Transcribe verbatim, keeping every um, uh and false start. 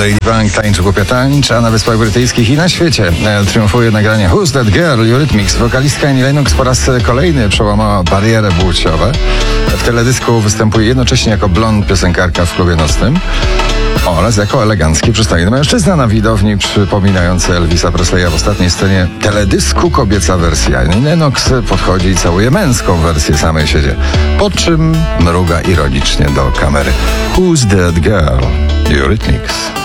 Lady Bang tańczy głupia tańcz, a na Wyspach Brytyjskich i na świecie e, triumfuje nagranie Who's That Girl? Eurythmics. Wokalistka Annie Lennox po raz kolejny przełamała bariery płciowe. W teledysku występuje jednocześnie jako blond piosenkarka w klubie nocnym oraz jako elegancki, przystojny mężczyzna na widowni przypominający Elvisa Presleya. W ostatniej scenie teledysku kobieca wersja Annie Lennox podchodzi i całuje męską wersję samej siebie, po czym mruga ironicznie do kamery. Who's That Girl? Eurythmics.